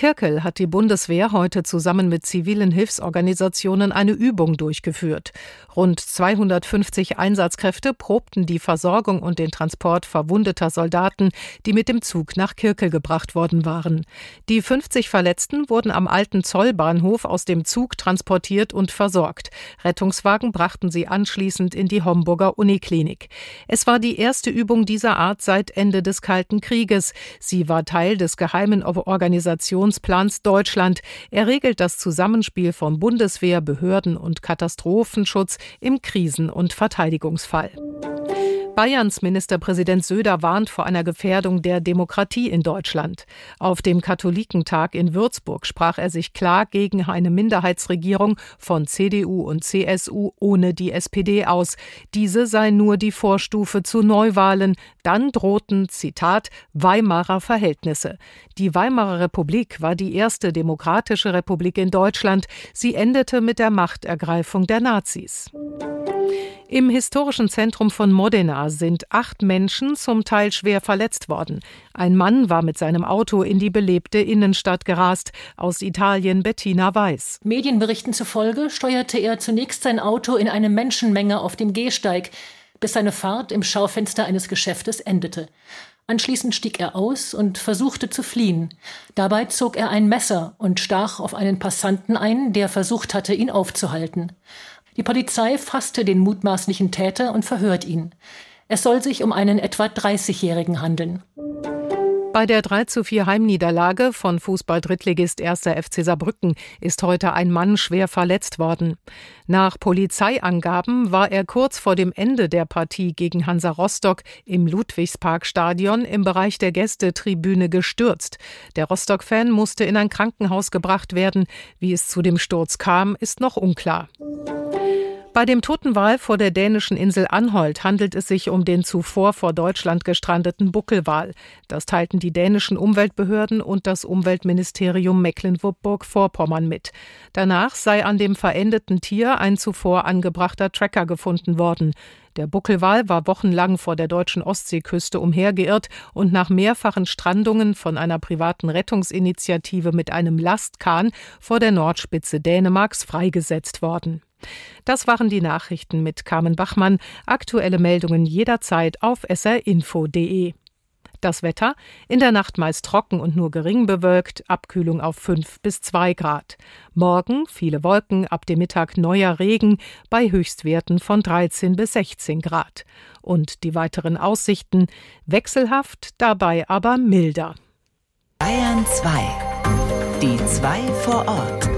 Kirkel hat die Bundeswehr heute zusammen mit zivilen Hilfsorganisationen eine Übung durchgeführt. Rund 250 Einsatzkräfte probten die Versorgung und den Transport verwundeter Soldaten, die mit dem Zug nach Kirkel gebracht worden waren. Die 50 Verletzten wurden am alten Zollbahnhof aus dem Zug transportiert und versorgt. Rettungswagen brachten sie anschließend in die Homburger Uniklinik. Es war die erste Übung dieser Art seit Ende des Kalten Krieges. Sie war Teil des geheimen Organisationsplans Deutschland. Er regelt das Zusammenspiel von Bundeswehr, Behörden und Katastrophenschutz im Krisen- und Verteidigungsfall. Bayerns Ministerpräsident Söder warnt vor einer Gefährdung der Demokratie in Deutschland. Auf dem Katholikentag in Würzburg sprach er sich klar gegen eine Minderheitsregierung von CDU und CSU ohne die SPD aus. Diese sei nur die Vorstufe zu Neuwahlen. Dann drohten, Zitat, Weimarer Verhältnisse. Die Weimarer Republik war die erste demokratische Republik in Deutschland. Sie endete mit der Machtergreifung der Nazis. Im historischen Zentrum von Modena sind 8 Menschen zum Teil schwer verletzt worden. Ein Mann war mit seinem Auto in die belebte Innenstadt gerast. Aus Italien Bettina Weiß. Medienberichten zufolge steuerte er zunächst sein Auto in eine Menschenmenge auf dem Gehsteig, bis seine Fahrt im Schaufenster eines Geschäftes endete. Anschließend stieg er aus und versuchte zu fliehen. Dabei zog er ein Messer und stach auf einen Passanten ein, der versucht hatte, ihn aufzuhalten. Die Polizei fasste den mutmaßlichen Täter und verhört ihn. Es soll sich um einen etwa 30-Jährigen handeln. Bei der 3:4 Heimniederlage von Fußball-Drittligist 1. FC Saarbrücken ist heute ein Mann schwer verletzt worden. Nach Polizeiangaben war er kurz vor dem Ende der Partie gegen Hansa Rostock im Ludwigsparkstadion im Bereich der Gästetribüne gestürzt. Der Rostock-Fan musste in ein Krankenhaus gebracht werden. Wie es zu dem Sturz kam, ist noch unklar. Bei dem Totenwal vor der dänischen Insel Anholt handelt es sich um den zuvor vor Deutschland gestrandeten Buckelwal. Das teilten die dänischen Umweltbehörden und das Umweltministerium Mecklenburg-Vorpommern mit. Danach sei an dem verendeten Tier ein zuvor angebrachter Tracker gefunden worden. Der Buckelwal war wochenlang vor der deutschen Ostseeküste umhergeirrt und nach mehrfachen Strandungen von einer privaten Rettungsinitiative mit einem Lastkahn vor der Nordspitze Dänemarks freigesetzt worden. Das waren die Nachrichten mit Carmen Bachmann. Aktuelle Meldungen jederzeit auf srinfo.de. Das Wetter: in der Nacht meist trocken und nur gering bewölkt, Abkühlung auf 5 bis 2 Grad. Morgen viele Wolken, ab dem Mittag neuer Regen bei Höchstwerten von 13 bis 16 Grad. Und die weiteren Aussichten: wechselhaft, dabei aber milder. Bayern 2. Die 2 vor Ort.